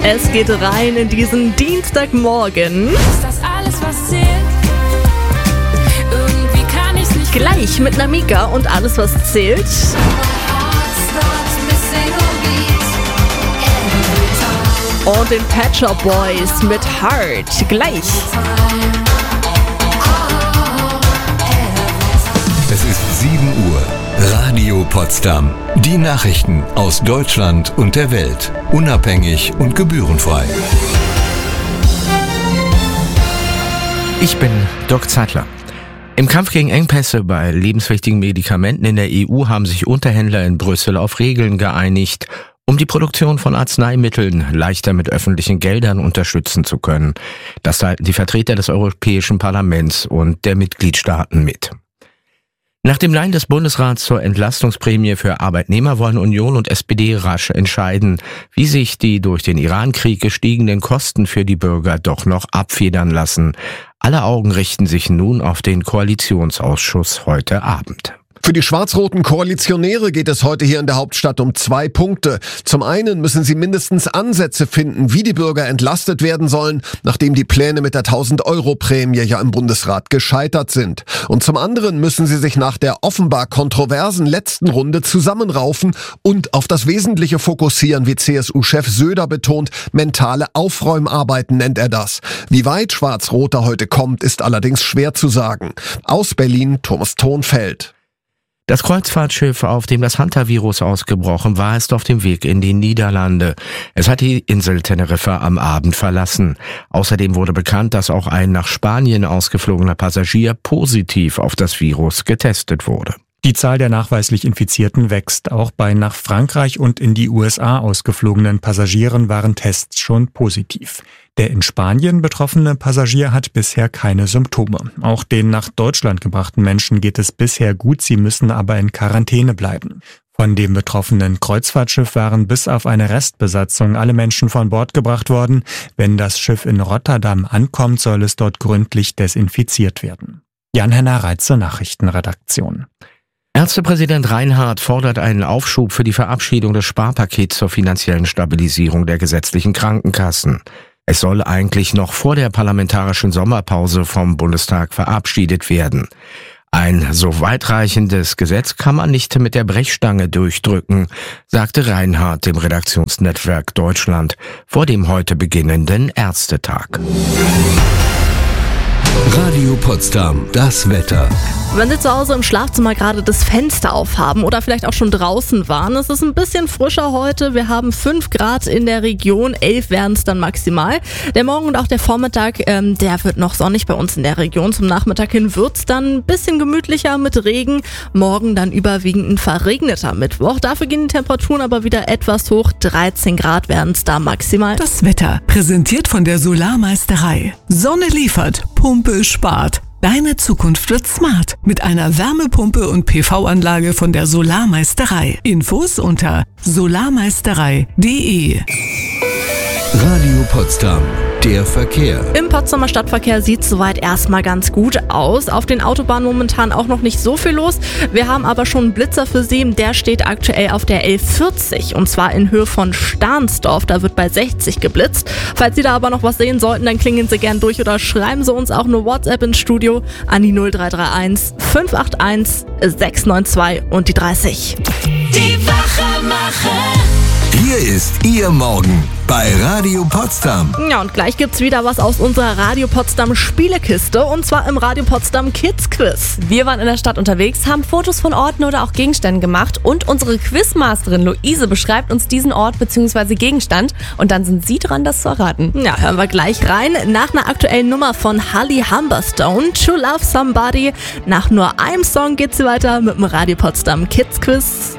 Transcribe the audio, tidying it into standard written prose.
Es geht rein in diesen Dienstagmorgen. Ist das alles, was zählt? Irgendwie kann ich's nicht. Gleich mit Namika und alles, was zählt. Und den Pet Shop Boys mit Heart. Gleich. Es ist 7 Uhr. Radio Potsdam. Die Nachrichten aus Deutschland und der Welt. Unabhängig und gebührenfrei. Ich bin Dirk Zeitler. Im Kampf gegen Engpässe bei lebenswichtigen Medikamenten in der EU haben sich Unterhändler in Brüssel auf Regeln geeinigt, um die Produktion von Arzneimitteln leichter mit öffentlichen Geldern unterstützen zu können. Das teilten die Vertreter des Europäischen Parlaments und der Mitgliedstaaten mit. Nach dem Nein des Bundesrats zur Entlastungsprämie für Arbeitnehmer wollen Union und SPD rasch entscheiden, wie sich die durch den Iran-Krieg gestiegenen Kosten für die Bürger doch noch abfedern lassen. Alle Augen richten sich nun auf den Koalitionsausschuss heute Abend. Für die schwarz-roten Koalitionäre geht es heute hier in der Hauptstadt um 2 Punkte. Zum einen müssen sie mindestens Ansätze finden, wie die Bürger entlastet werden sollen, nachdem die Pläne mit der 1000-Euro-Prämie ja im Bundesrat gescheitert sind. Und zum anderen müssen sie sich nach der offenbar kontroversen letzten Runde zusammenraufen und auf das Wesentliche fokussieren, wie CSU-Chef Söder betont. Mentale Aufräumarbeiten nennt er das. Wie weit Schwarz-Rot da heute kommt, ist allerdings schwer zu sagen. Aus Berlin, Thomas Thonfeld. Das Kreuzfahrtschiff, auf dem das Hunter-Virus ausgebrochen war, ist auf dem Weg in die Niederlande. Es hat die Insel Teneriffa am Abend verlassen. Außerdem wurde bekannt, dass auch ein nach Spanien ausgeflogener Passagier positiv auf das Virus getestet wurde. Die Zahl der nachweislich Infizierten wächst. Auch bei nach Frankreich und in die USA ausgeflogenen Passagieren waren Tests schon positiv. Der in Spanien betroffene Passagier hat bisher keine Symptome. Auch den nach Deutschland gebrachten Menschen geht es bisher gut, sie müssen aber in Quarantäne bleiben. Von dem betroffenen Kreuzfahrtschiff waren bis auf eine Restbesatzung alle Menschen von Bord gebracht worden. Wenn das Schiff in Rotterdam ankommt, soll es dort gründlich desinfiziert werden. Jan-Henner Reitze, Nachrichtenredaktion. Ärztepräsident Reinhardt fordert einen Aufschub für die Verabschiedung des Sparpakets zur finanziellen Stabilisierung der gesetzlichen Krankenkassen. Es soll eigentlich noch vor der parlamentarischen Sommerpause vom Bundestag verabschiedet werden. Ein so weitreichendes Gesetz kann man nicht mit der Brechstange durchdrücken, sagte Reinhardt dem Redaktionsnetzwerk Deutschland vor dem heute beginnenden Ärztetag. Radio Potsdam, das Wetter. Wenn Sie zu Hause im Schlafzimmer gerade das Fenster aufhaben oder vielleicht auch schon draußen waren, es ist ein bisschen frischer heute. Wir haben 5 Grad in der Region, 11 werden es dann maximal. Der Morgen und auch der Vormittag, der wird noch sonnig bei uns in der Region. Zum Nachmittag hin wird es dann ein bisschen gemütlicher mit Regen. Morgen dann überwiegend ein verregneter Mittwoch. Dafür gehen die Temperaturen aber wieder etwas hoch. 13 Grad werden es da maximal. Das Wetter, präsentiert von der Solarmeisterei. Sonne liefert, Pumpe spart. Deine Zukunft wird smart mit einer Wärmepumpe und PV-Anlage von der Solarmeisterei. Infos unter solarmeisterei.de. Radio Potsdam, der Verkehr. Im Potsdamer Stadtverkehr sieht es soweit erstmal ganz gut aus. Auf den Autobahnen momentan auch noch nicht so viel los. Wir haben aber schon einen Blitzer für Sie. Der steht aktuell auf der L40 und zwar in Höhe von Stahnsdorf. Da wird bei 60 geblitzt. Falls Sie da aber noch was sehen sollten, dann klingeln Sie gern durch oder schreiben Sie uns auch eine WhatsApp ins Studio an die 0331 581 692 und die 30. Die Wachemacher. Hier ist Ihr Morgen bei Radio Potsdam. Ja, und gleich gibt's wieder was aus unserer Radio Potsdam Spielekiste und zwar im Radio Potsdam Kids Quiz. Wir waren in der Stadt unterwegs, haben Fotos von Orten oder auch Gegenständen gemacht und unsere Quizmasterin Luise beschreibt uns diesen Ort bzw. Gegenstand und dann sind Sie dran, das zu erraten. Ja, hören wir gleich rein. Nach einer aktuellen Nummer von Holly Humberstone, To Love Somebody. Nach nur einem Song geht's weiter mit dem Radio Potsdam Kids Quiz.